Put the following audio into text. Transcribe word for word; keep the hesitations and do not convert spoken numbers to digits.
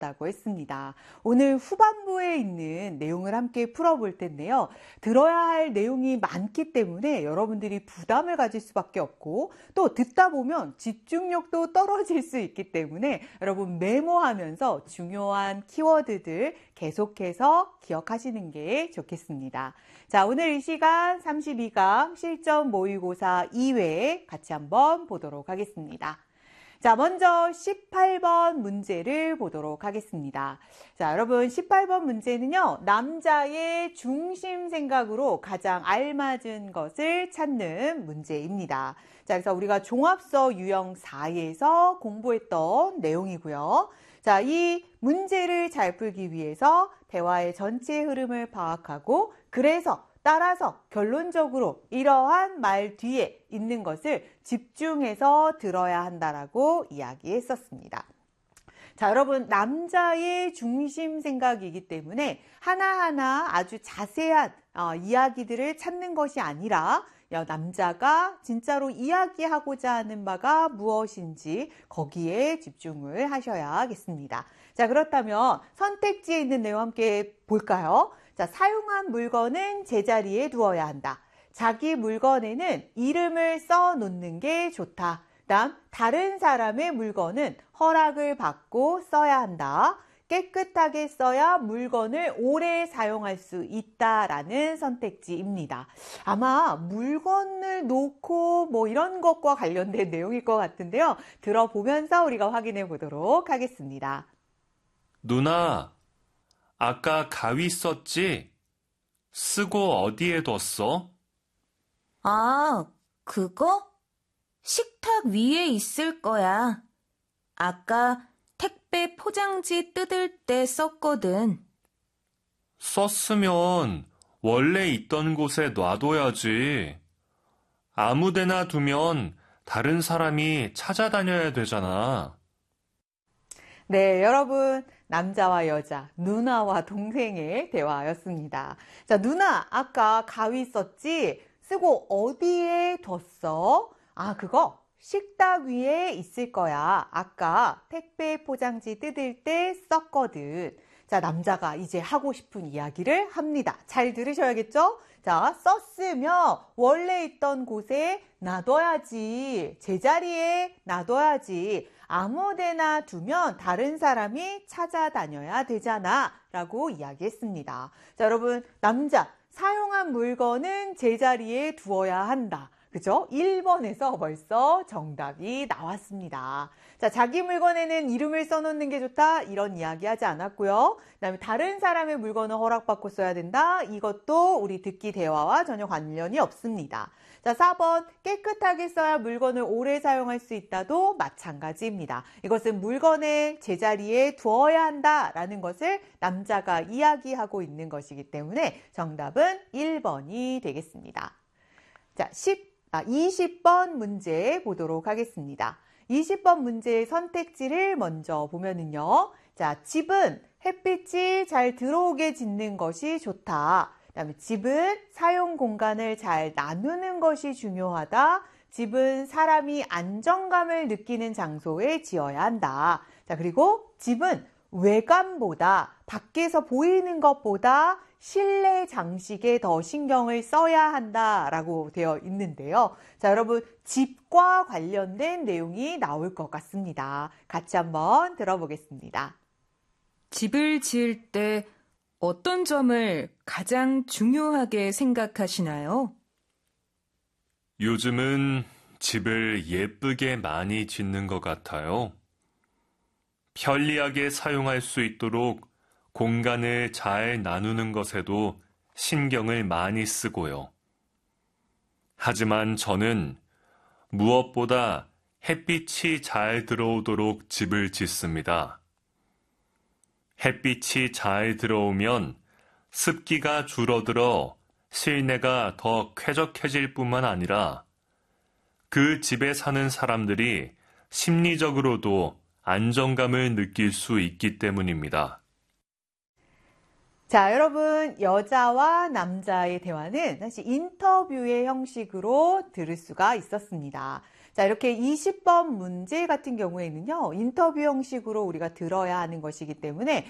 싶다고 했습니다. 오늘 후반부에 있는 내용을 함께 풀어볼 텐데요. 들어야 할 내용이 많기 때문에 여러분들이 부담을 가질 수밖에 없고 또 듣다 보면 집중력도 떨어질 수 있기 때문에 여러분 메모하면서 중요한 키워드들 계속해서 기억하시는 게 좋겠습니다. 자, 오늘 이 시간 삼십이 강 실전 모의고사 이 회 같이 한번 보도록 하겠습니다. 자, 먼저 십팔 번 문제를 보도록 하겠습니다. 자, 여러분 십팔 번 문제는요, 남자의 중심 생각으로 가장 알맞은 것을 찾는 문제입니다. 자, 그래서 우리가 종합서 유형 사에서 공부했던 내용이고요. 자, 이 문제를 잘 풀기 위해서 대화의 전체 흐름을 파악하고 그래서 따라서 결론적으로 이러한 말 뒤에 있는 것을 집중해서 들어야 한다라고 이야기했었습니다. 자, 여러분 남자의 중심 생각이기 때문에 하나하나 아주 자세한 어, 이야기들을 찾는 것이 아니라 남자가 진짜로 이야기하고자 하는 바가 무엇인지 거기에 집중을 하셔야겠습니다. 자, 그렇다면 선택지에 있는 내용 함께 볼까요? 자, 사용한 물건은 제자리에 두어야 한다. 자기 물건에는 이름을 써 놓는 게 좋다. 다음, 다른 사람의 물건은 허락을 받고 써야 한다. 깨끗하게 써야 물건을 오래 사용할 수 있다라는 선택지입니다. 아마 물건을 놓고 뭐 이런 것과 관련된 내용일 것 같은데요. 들어보면서 우리가 확인해 보도록 하겠습니다. 누나, 아까 가위 썼지? 쓰고 어디에 뒀어? 아, 그거? 식탁 위에 있을 거야. 아까 택배 포장지 뜯을 때 썼거든. 썼으면 원래 있던 곳에 놔둬야지. 아무데나 두면 다른 사람이 찾아다녀야 되잖아. 네, 여러분 남자와 여자, 누나와 동생의 대화였습니다. 자, 누나 아까 가위 썼지? 쓰고 어디에 뒀어? 아, 그거 식탁 위에 있을 거야. 아까 택배 포장지 뜯을 때 썼거든. 자, 남자가 이제 하고 싶은 이야기를 합니다. 잘 들으셔야겠죠? 자, 썼으면 원래 있던 곳에 놔둬야지. 제자리에 놔둬야지. 아무데나 두면 다른 사람이 찾아다녀야 되잖아. 라고 이야기했습니다. 자, 여러분, 남자, 사용한 물건은 제자리에 두어야 한다. 그죠? 일 번에서 벌써 정답이 나왔습니다. 자, 자기 물건에는 이름을 써놓는 게 좋다. 이런 이야기 하지 않았고요. 그다음에 다른 사람의 물건은 허락받고 써야 된다. 이것도 우리 듣기 대화와 전혀 관련이 없습니다. 자, 사 번 깨끗하게 써야 물건을 오래 사용할 수 있다도 마찬가지입니다. 이것은 물건을 제자리에 두어야 한다라는 것을 남자가 이야기하고 있는 것이기 때문에 정답은 일 번이 되겠습니다. 자, 십 아, 이십 번 문제 보도록 하겠습니다. 이십 번 문제의 선택지를 먼저 보면은요. 자, 집은 햇빛이 잘 들어오게 짓는 것이 좋다. 그다음에 집은 사용 공간을 잘 나누는 것이 중요하다. 집은 사람이 안정감을 느끼는 장소에 지어야 한다. 자, 그리고 집은 외관보다 밖에서 보이는 것보다 실내 장식에 더 신경을 써야 한다라고 되어 있는데요. 자, 여러분 집과 관련된 내용이 나올 것 같습니다. 같이 한번 들어보겠습니다. 집을 지을 때 어떤 점을 가장 중요하게 생각하시나요? 요즘은 집을 예쁘게 많이 짓는 것 같아요. 편리하게 사용할 수 있도록 공간을 잘 나누는 것에도 신경을 많이 쓰고요. 하지만 저는 무엇보다 햇빛이 잘 들어오도록 집을 짓습니다. 햇빛이 잘 들어오면 습기가 줄어들어 실내가 더 쾌적해질 뿐만 아니라 그 집에 사는 사람들이 심리적으로도 안정감을 느낄 수 있기 때문입니다. 자, 여러분 여자와 남자의 대화는 사실 인터뷰의 형식으로 들을 수가 있었습니다. 자, 이렇게 이십 번 문제 같은 경우에는요, 인터뷰 형식으로 우리가 들어야 하는 것이기 때문에